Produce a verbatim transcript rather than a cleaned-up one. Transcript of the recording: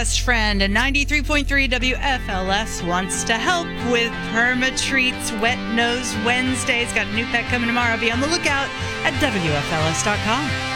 best friend, and ninety-three point three W F L S wants to help with Perma Treats Wet Nose Wednesdays. Got a new pet coming tomorrow. Be on the lookout at W F L S dot com.